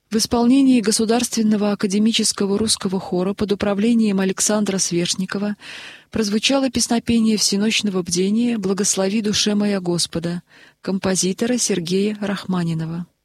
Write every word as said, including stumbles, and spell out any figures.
В исполнении Государственного академического русского хора под управлением Александра Свешникова прозвучало песнопение всеночного бдения «Благослови душе моя Господа» композитора Сергея Рахманинова.